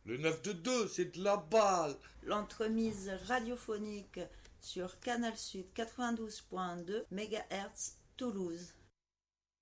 Le 9-2-2, c'est de la balle. L'entremise radiophonique sur Canal Sud 92.2 MHz Toulouse.